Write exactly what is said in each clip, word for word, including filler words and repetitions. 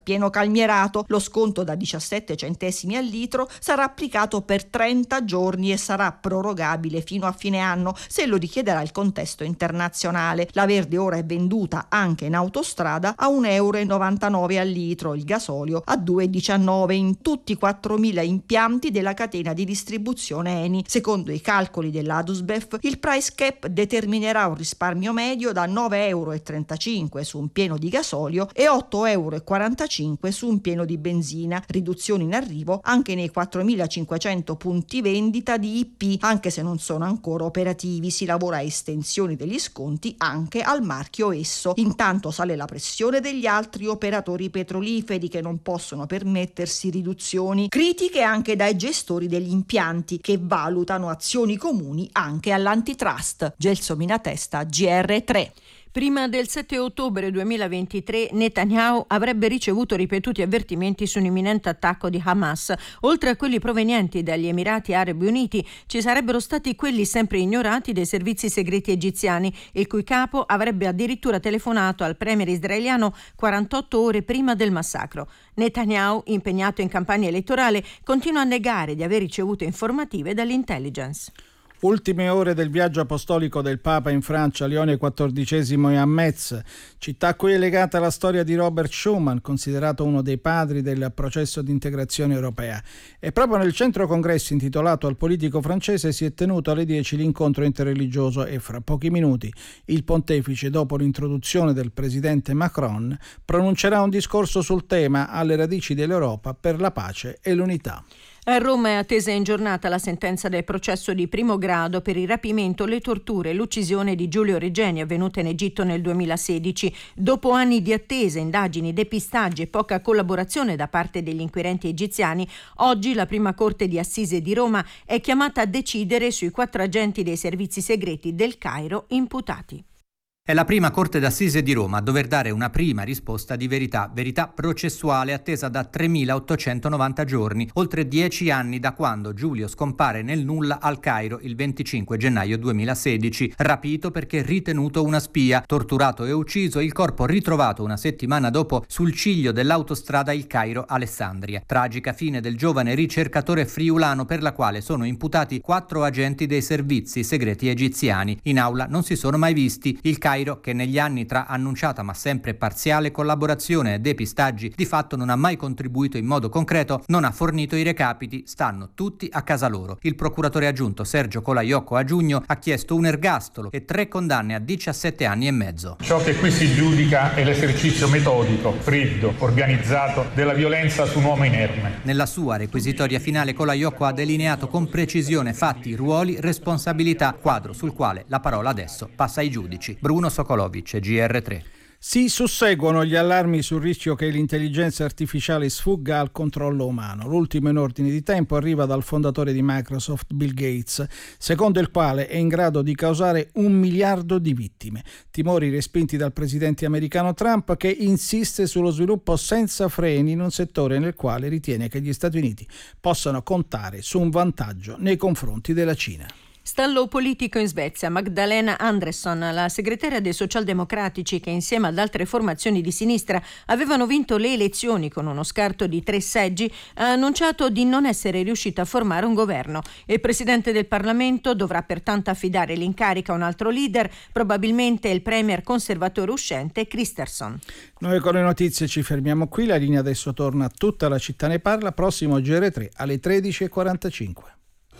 pieno calmierato. Lo sconto da diciassette centesimi al litro sarà applicato per trenta giorni e sarà prorogabile fino a fine anno se lo richiederà il contesto internazionale. La Verde ora è venduta anche in autostrada a un euro e novantanove al litro, il gasolio a due e diciannove in tutti i quattromila impianti della catena di distribuzione Eni. Secondo i calcoli dell'Adusbef, il price cap determinerà un risparmio medio da nove euro e trentacinque su un pieno di gasolio e otto euro e quarantacinque su un pieno di benzina. Riduzioni in arrivo anche nei quattromilacinquecento punti vendita di I P, anche se non sono ancora operativi. Si lavora a estensioni degli sconti anche al marchio Esso. Intanto sale la pressione degli altri operatori petroliferi che non possono permettersi riduzioni. Critiche anche dai gestori degli impianti che valutano azioni comuni anche all'antitrust. Gelsomina Testa, G R tre. Prima del sette ottobre duemilaventitré Netanyahu avrebbe ricevuto ripetuti avvertimenti su un imminente attacco di Hamas. Oltre a quelli provenienti dagli Emirati Arabi Uniti, ci sarebbero stati quelli sempre ignorati dai servizi segreti egiziani, il cui capo avrebbe addirittura telefonato al premier israeliano quarantotto ore prima del massacro. Netanyahu, impegnato in campagna elettorale, continua a negare di aver ricevuto informative dall'intelligence. Ultime ore del viaggio apostolico del Papa in Francia, Leone quattordicesimo e a Metz, città a cui è legata la storia di Robert Schuman, considerato uno dei padri del processo di integrazione europea. E proprio nel centro congresso intitolato al politico francese si è tenuto alle dieci l'incontro interreligioso e fra pochi minuti il pontefice, dopo l'introduzione del presidente Macron, pronuncerà un discorso sul tema alle radici dell'Europa per la pace e l'unità. A Roma è attesa in giornata la sentenza del processo di primo grado per il rapimento, le torture e l'uccisione di Giulio Regeni avvenuta in Egitto nel duemilasedici. Dopo anni di attesa, indagini, depistaggi e poca collaborazione da parte degli inquirenti egiziani, oggi la prima corte di assise di Roma è chiamata a decidere sui quattro agenti dei servizi segreti del Cairo imputati. È la prima Corte d'Assise di Roma a dover dare una prima risposta di verità, verità processuale attesa da tremilaottocentonovanta giorni, oltre dieci anni da quando Giulio scompare nel nulla al Cairo il venticinque gennaio duemilasedici, rapito perché ritenuto una spia, torturato e ucciso, il corpo ritrovato una settimana dopo sul ciglio dell'autostrada Il Cairo-Alessandria. Tragica fine del giovane ricercatore friulano per la quale sono imputati quattro agenti dei servizi segreti egiziani. In aula non si sono mai visti. Il Cairo, che negli anni tra annunciata ma sempre parziale collaborazione e depistaggi di fatto non ha mai contribuito in modo concreto, non ha fornito i recapiti, stanno tutti a casa loro. Il procuratore aggiunto Sergio Colaiocco a giugno ha chiesto un ergastolo e tre condanne a diciassette anni e mezzo. Ciò che qui si giudica è l'esercizio metodico, freddo, organizzato della violenza su un uomo inerme. Nella sua requisitoria finale Colaiocco ha delineato con precisione fatti, ruoli, responsabilità, quadro sul quale la parola adesso passa ai giudici. Bruno Sokolovic, G R tre. Si susseguono gli allarmi sul rischio che l'intelligenza artificiale sfugga al controllo umano. L'ultimo in ordine di tempo arriva dal fondatore di Microsoft, Bill Gates, secondo il quale è in grado di causare un miliardo di vittime. Timori respinti dal presidente americano Trump, che insiste sullo sviluppo senza freni in un settore nel quale ritiene che gli Stati Uniti possano contare su un vantaggio nei confronti della Cina. Stallo politico in Svezia. Magdalena Andersson, la segretaria dei socialdemocratici che insieme ad altre formazioni di sinistra avevano vinto le elezioni con uno scarto di tre seggi, ha annunciato di non essere riuscita a formare un governo. Il presidente del Parlamento dovrà pertanto affidare l'incarico a un altro leader, probabilmente il premier conservatore uscente Kristersson. Noi con le notizie ci fermiamo qui, la linea adesso torna a Tutta la città ne parla, prossimo G R tre alle tredici e quarantacinque.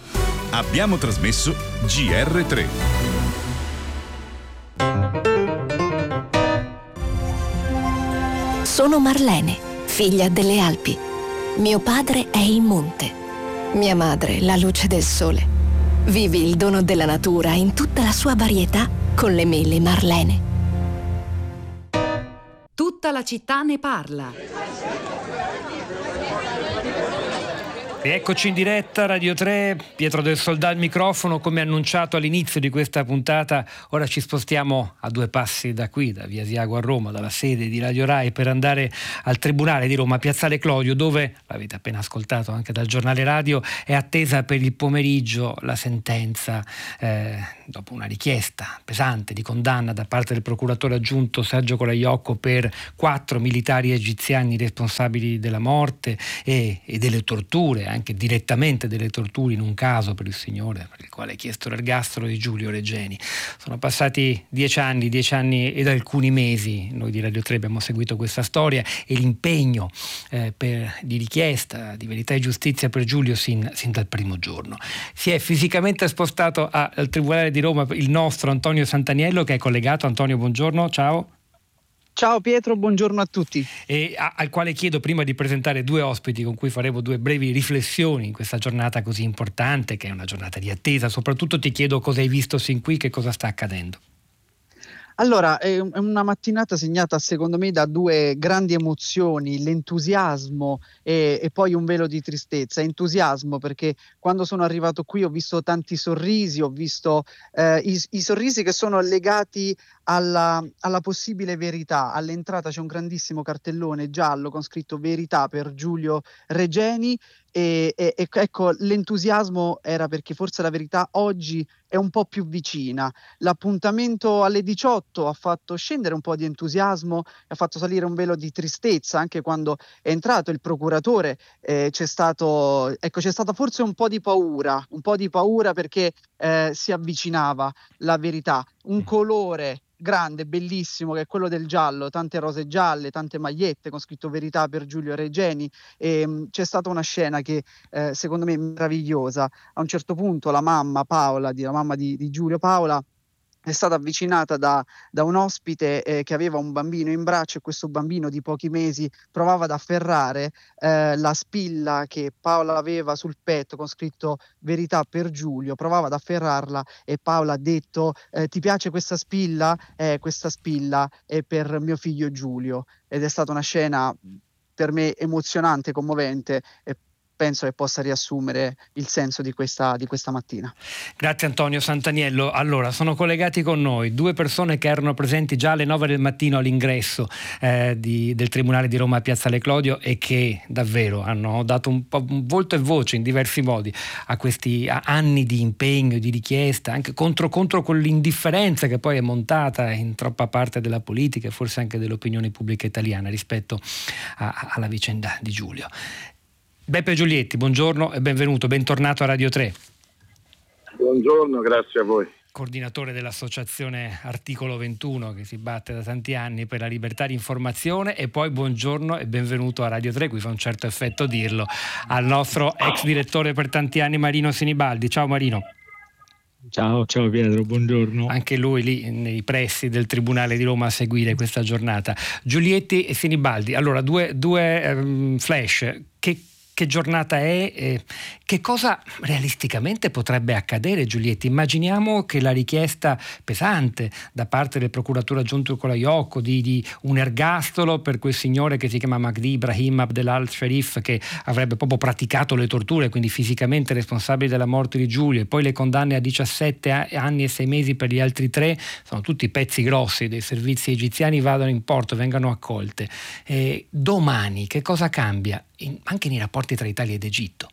Abbiamo trasmesso G R tre. Sono Marlene, figlia delle Alpi. Mio padre è il monte. Mia madre, la luce del sole. Vivi il dono della natura in tutta la sua varietà con le mele Marlene. Tutta la città ne parla. Eccoci in diretta, Radio tre, Pietro del Soldà al microfono. Come annunciato all'inizio di questa puntata, ora ci spostiamo a due passi da qui, da Via Asiago a Roma, dalla sede di Radio Rai, per andare al Tribunale di Roma, Piazzale Clodio, dove, l'avete appena ascoltato anche dal giornale radio, è attesa per il pomeriggio la sentenza, eh, dopo una richiesta pesante di condanna da parte del procuratore aggiunto Sergio Colaiocco per quattro militari egiziani responsabili della morte e, e delle torture, anche direttamente delle torture in un caso per il signore per il quale ha chiesto l'ergastolo di Giulio Regeni. Sono passati dieci anni, dieci anni ed alcuni mesi. Noi di Radio tre abbiamo seguito questa storia e l'impegno eh, per, di richiesta di verità e giustizia per Giulio sin, sin dal primo giorno. Si è fisicamente spostato a, al Tribunale di Roma il nostro Antonio Santaniello, che è collegato. Antonio, buongiorno, ciao. Ciao Pietro, buongiorno a tutti. E a, al quale chiedo prima di presentare due ospiti con cui faremo due brevi riflessioni in questa giornata così importante, che è una giornata di attesa. Soprattutto ti chiedo cosa hai visto sin qui, che cosa sta accadendo. Allora, è una mattinata segnata secondo me da due grandi emozioni, l'entusiasmo e, e poi un velo di tristezza. Entusiasmo perché quando sono arrivato qui ho visto tanti sorrisi, ho visto eh, i, i sorrisi che sono legati alla, alla possibile verità. All'entrata c'è un grandissimo cartellone giallo con scritto verità per Giulio Regeni. E, e, e ecco, l'entusiasmo era perché forse la verità oggi è un po' più vicina. L'appuntamento alle diciotto ha fatto scendere un po' di entusiasmo, ha fatto salire un velo di tristezza anche quando è entrato il procuratore. Eh, c'è stato, ecco, c'è stata forse un po' di paura, un po' di paura perché eh, si avvicinava la verità, un colore grande, bellissimo, che è quello del giallo, tante rose gialle, tante magliette con scritto verità per Giulio Regeni. E mh, c'è stata una scena che eh, secondo me è meravigliosa. A un certo punto la mamma Paola, di, la mamma di, di Giulio, Paola, è stata avvicinata da, da un ospite eh, che aveva un bambino in braccio e questo bambino di pochi mesi provava ad afferrare eh, la spilla che Paola aveva sul petto con scritto verità per Giulio, provava ad afferrarla e Paola ha detto eh, ti piace questa spilla? Eh, questa spilla è per mio figlio Giulio. Ed è stata una scena per me emozionante, commovente e penso che possa riassumere il senso di questa, di questa mattina. Grazie Antonio Santaniello. Allora, sono collegati con noi due persone che erano presenti già alle nove del mattino all'ingresso eh, di, del Tribunale di Roma a Piazzale Clodio e che davvero hanno dato un po' un volto e voce in diversi modi a questi anni di impegno, di richiesta, anche contro, contro quell'indifferenza che poi è montata in troppa parte della politica e forse anche dell'opinione pubblica italiana rispetto a, alla vicenda di Giulio. Beppe Giulietti, buongiorno e benvenuto, bentornato a Radio tre. Buongiorno, grazie a voi. Coordinatore dell'associazione Articolo ventuno che si batte da tanti anni per la libertà di informazione, e poi buongiorno e benvenuto a Radio tre, qui fa un certo effetto dirlo, al nostro ex direttore per tanti anni Marino Sinibaldi. Ciao Marino. Ciao, ciao Pietro, buongiorno. Anche lui lì nei pressi del Tribunale di Roma a seguire questa giornata. Giulietti e Sinibaldi, allora due, due um, flash. Che Che giornata è? Eh, che cosa realisticamente potrebbe accadere, Giulietti? Immaginiamo che la richiesta pesante da parte del procuratore aggiunto Colaiocco di, di un ergastolo per quel signore che si chiama Mahdi Ibrahim Abdel al-Sharif, che avrebbe proprio praticato le torture, quindi fisicamente responsabile della morte di Giulio, e poi le condanne a diciassette anni e sei mesi per gli altri tre, sono tutti pezzi grossi dei servizi egiziani, vadano in porto, vengano accolte. Eh, domani che cosa cambia? In, anche nei rapporti tra Italia ed Egitto.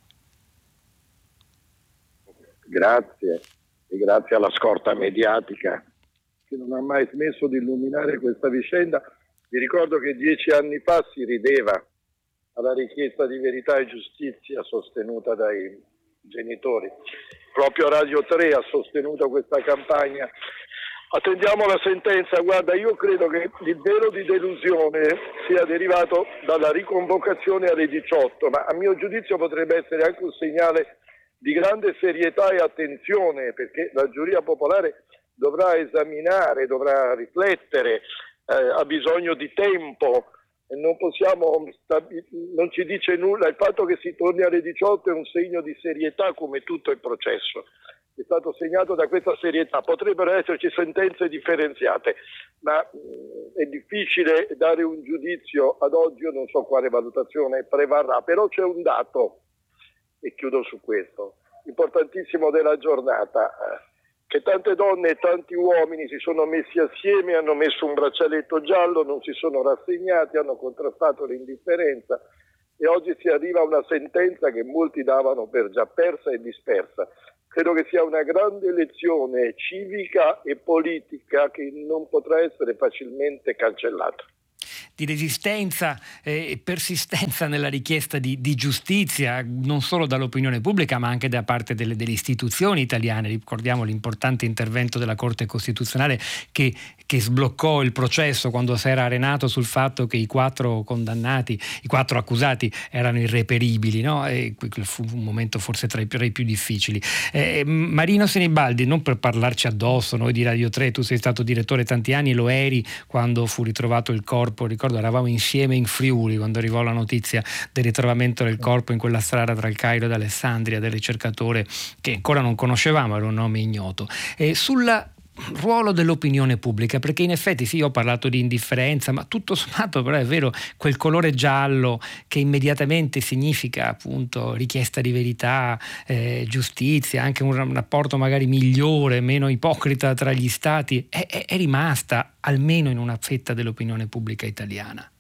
Grazie, e grazie alla scorta mediatica che non ha mai smesso di illuminare questa vicenda. Vi ricordo che dieci anni fa si rideva alla richiesta di verità e giustizia sostenuta dai genitori. Proprio Radio tre ha sostenuto questa campagna. Attendiamo la sentenza. Guarda, io credo che il velo di delusione sia derivato dalla riconvocazione alle diciotto, ma a mio giudizio potrebbe essere anche un segnale di grande serietà e attenzione, perché la giuria popolare dovrà esaminare, dovrà riflettere, eh, ha bisogno di tempo, e non possiamo, non ci dice nulla. Il fatto che si torni alle diciotto è un segno di serietà, come tutto il processo è stato segnato da questa serietà. Potrebbero esserci sentenze differenziate, ma mh, è difficile dare un giudizio ad oggi. Io non so quale valutazione prevarrà, però c'è un dato e chiudo su questo, importantissimo della giornata, che tante donne e tanti uomini si sono messi assieme, hanno messo un braccialetto giallo, non si sono rassegnati, hanno contrastato l'indifferenza e oggi si arriva a una sentenza che molti davano per già persa e dispersa. Credo che sia una grande lezione civica e politica che non potrà essere facilmente cancellata. Di resistenza e eh, persistenza nella richiesta di, di giustizia, non solo dall'opinione pubblica ma anche da parte delle, delle istituzioni italiane. Ricordiamo l'importante intervento della Corte Costituzionale che, che sbloccò il processo quando si era arenato sul fatto che i quattro condannati, i quattro accusati erano irreperibili, no? E fu un momento forse tra i, tra i più difficili. Eh, Marino Sinibaldi, non per parlarci addosso, noi di Radio tre, tu sei stato direttore tanti anni, lo eri quando fu ritrovato il corpo, ricordo eravamo insieme in Friuli quando arrivò la notizia del ritrovamento del corpo in quella strada tra il Cairo ed Alessandria del ricercatore che ancora non conoscevamo, era un nome ignoto. E sul ruolo dell'opinione pubblica, perché in effetti sì, io ho parlato di indifferenza, ma tutto sommato però è vero quel colore giallo che immediatamente significa appunto richiesta di verità, eh, giustizia, anche un, un rapporto magari migliore, meno ipocrita tra gli stati, è, è, è rimasta almeno in una fetta dell'opinione pubblica italiana.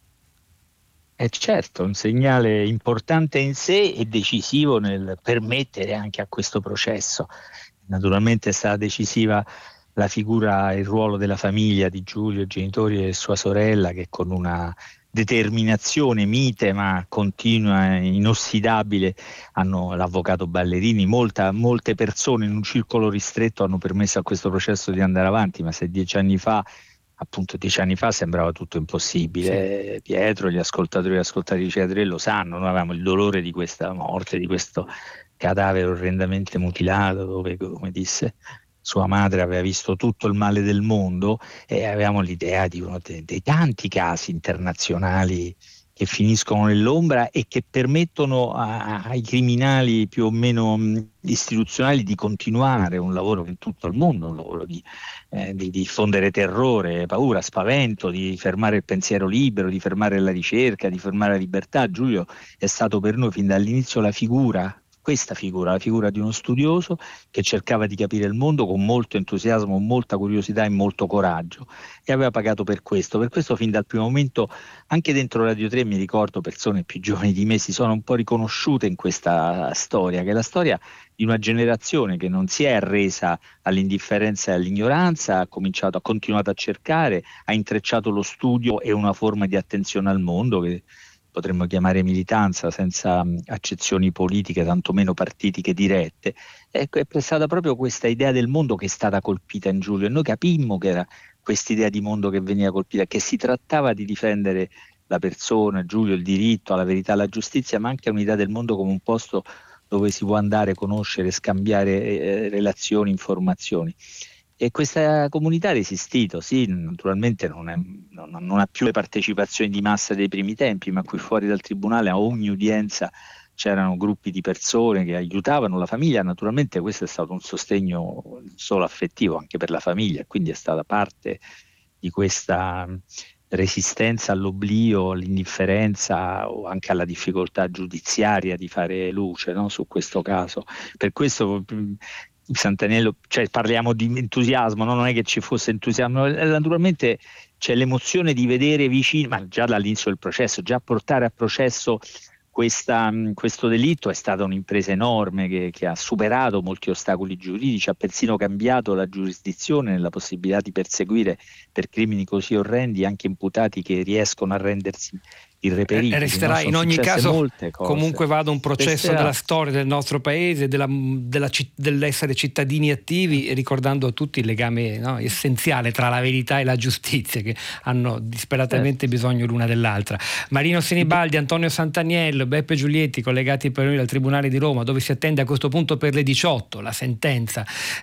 È certo, un segnale importante in sé e decisivo nel permettere anche a questo processo. Naturalmente è stata decisiva la figura e il ruolo della famiglia di Giulio, i genitori e sua sorella, che con una determinazione mite ma continua e inossidabile hanno l'avvocato Ballerini, molta, molte persone in un circolo ristretto hanno permesso a questo processo di andare avanti, ma se dieci anni fa appunto dieci anni fa sembrava tutto impossibile. Sì. Pietro, gli ascoltatori e le ascoltatrici di lo sanno, noi avevamo il dolore di questa morte, di questo cadavere orrendamente mutilato, dove, come disse sua madre, aveva visto tutto il male del mondo, e avevamo l'idea di uno dei, dei tanti casi internazionali che finiscono nell'ombra e che permettono a, ai criminali più o meno mh, istituzionali di continuare un lavoro in tutto il mondo, un lavoro di, eh, di, di diffondere terrore, paura, spavento, di fermare il pensiero libero, di fermare la ricerca, di fermare la libertà. Giulio è stato per noi fin dall'inizio la figura, questa figura, la figura di uno studioso che cercava di capire il mondo con molto entusiasmo, molta curiosità e molto coraggio, e aveva pagato per questo. Per questo fin dal primo momento, anche dentro Radio tre, mi ricordo persone più giovani di me si sono un po' riconosciute in questa storia, che è la storia di una generazione che non si è arresa all'indifferenza e all'ignoranza, ha cominciato, ha continuato a cercare, ha intrecciato lo studio e una forma di attenzione al mondo che potremmo chiamare militanza, senza accezioni politiche, tantomeno partitiche dirette. Ecco, è stata proprio questa idea del mondo che è stata colpita in Giulio, e noi capimmo che era quest'idea di mondo che veniva colpita, che si trattava di difendere la persona, Giulio, il diritto alla verità, alla giustizia, ma anche un'idea del mondo come un posto dove si può andare, conoscere, scambiare eh, relazioni, informazioni. E questa comunità ha resistito, sì, naturalmente non, è, non, non ha più le partecipazioni di massa dei primi tempi, ma qui fuori dal tribunale a ogni udienza c'erano gruppi di persone che aiutavano la famiglia. Naturalmente questo è stato un sostegno solo affettivo anche per la famiglia, quindi è stata parte di questa resistenza all'oblio, all'indifferenza o anche alla difficoltà giudiziaria di fare luce, no, su questo caso. Per questo Santaniello, cioè parliamo di entusiasmo, no? Non è che ci fosse entusiasmo, naturalmente c'è l'emozione di vedere vicino, ma già dall'inizio del processo, già portare a processo questa, questo delitto è stata un'impresa enorme che, che ha superato molti ostacoli giuridici, ha persino cambiato la giurisdizione nella possibilità di perseguire per crimini così orrendi anche imputati che riescono a rendersi irreperibili. E resterà, no? In ogni caso comunque vada un processo resterà. Della storia del nostro paese, della, della, dell'essere cittadini attivi, ricordando a tutti il legame, no, essenziale tra la verità e la giustizia, che hanno disperatamente eh. bisogno l'una dell'altra. Marino Sinibaldi, Antonio Santaniello, Beppe Giulietti, collegati per noi dal Tribunale di Roma, dove si attende a questo punto per le diciotto la sentenza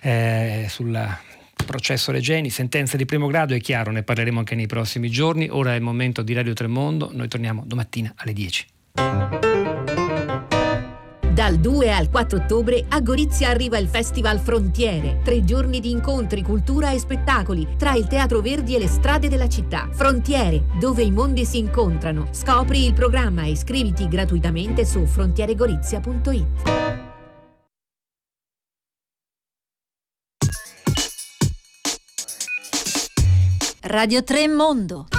eh, sulla processo Regeni, sentenza di primo grado. È chiaro, ne parleremo anche nei prossimi giorni. Ora è il momento di Radio tre Mondo, noi torniamo domattina alle dieci. Da Dal due al quattro ottobre a Gorizia arriva il Festival Frontiere. Tre giorni di incontri, cultura e spettacoli tra il Teatro Verdi e le strade della città. Frontiere, dove i mondi si incontrano. Scopri il programma e iscriviti gratuitamente su frontieregorizia punto it. Radio tre Mondo.